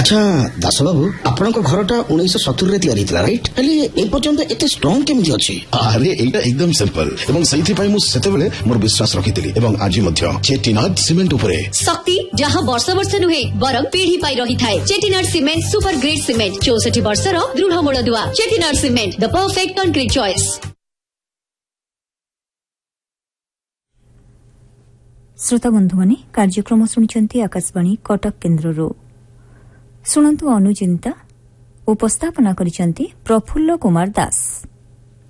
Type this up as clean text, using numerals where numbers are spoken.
अच्छा दास बाबू आपनक घरटा 1970 रे तयारी थिला राइट हेले ए पर्यंत एते स्ट्रांग केमि अछि? अरे एटा एकदम सिंपल एवं सही पई मु सेतेबेले मोर विश्वास रखितिली एवं आज मध्य चेटीनाड सीमेंट उपरे शक्ति जहां वर्ष वर्ष नुहे बरम पीढ़ी पाई रही थाए। Chettinad cement super grade cement 64 वर्षर दृढ़ मूलदुआ। Chettinad cement the perfect concrete choice. श्रोता बंधु माने कार्यक्रम सुनिचंती आकाशवाणी कटक केन्द्ररो सुनंतु अनुचिंता उपस्थापना करिसंती प्रफुल्ल कुमार दास।